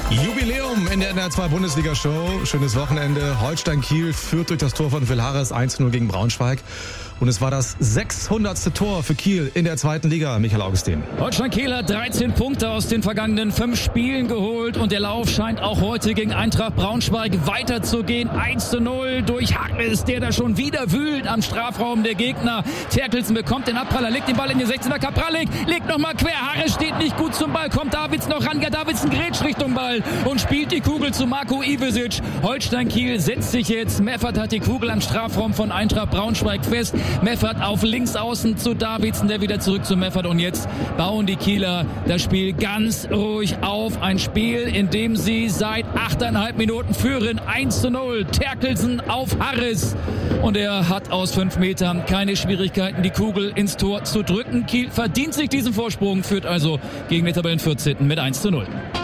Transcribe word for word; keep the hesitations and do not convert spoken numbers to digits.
Jubiläum in der N R zwei Bundesliga-Show. Schönes Wochenende. Holstein Kiel führt durch das Tor von Phil Harris eins zu null gegen Braunschweig. Und es war das sechshundertste Tor für Kiel in der zweiten Liga. Michael Augustin. Holstein Kiel hat dreizehn Punkte aus den vergangenen fünf Spielen geholt. Und der Lauf scheint auch heute gegen Eintracht Braunschweig weiterzugehen. eins zu null durch Harris, der da schon wieder wühlt am Strafraum der Gegner. Terkelsen bekommt den Abpraller, legt den Ball in die sechzehner. Kaprallik legt nochmal quer. Harris steht nicht gut zum Ball. Kommt Davids noch ran. Ja, Davidsen grätscht Richtung Ball und spielt die Kugel zu Marco Ivesic. Holstein Kiel setzt sich jetzt. Meffert hat die Kugel am Strafraum von Eintracht Braunschweig fest. Meffert auf links außen zu Davidsen, der wieder zurück zu Meffert. Und jetzt bauen die Kieler das Spiel ganz ruhig auf. Ein Spiel, in dem sie seit achteinhalb Minuten führen. eins zu null. Terkelsen auf Harris. Und er hat aus fünf Metern keine Schwierigkeiten, die Kugel ins Tor zu drücken. Kiel verdient sich diesen Vorsprung, führt also gegen den Tabellenvierzehnten mit eins zu null.